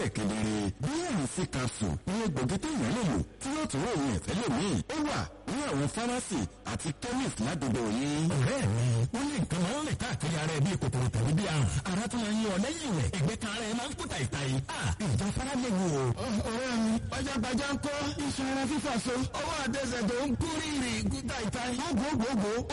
mọ́lẹ̀ kedere. BNC capsule ní egbògi téèyàn lè lò tí yóò tún ròyìn ẹ̀fẹ́ lòmíì. Ó wà ní àwọn fámásì àti chemist ládùúgbò yín. ọ̀rẹ́ mi wọ́n ní nǹkan máa ń rìn káàkiri ara ẹ̀ bíi kòkòrò tàbí bí àrùn. ara tó máa ń yí ọ lẹ́yìn rẹ̀ ẹgbẹ́ kan ara ẹ̀ máa ń kú tàìtàì. ìjà fara lè wò. ọ̀rẹ́ mi pajápajá ń kọ́ iṣan ara fífà so ọwọ́ àtẹsẹ̀ tó ń kú rírì kú tàìtàì. gbogbogbò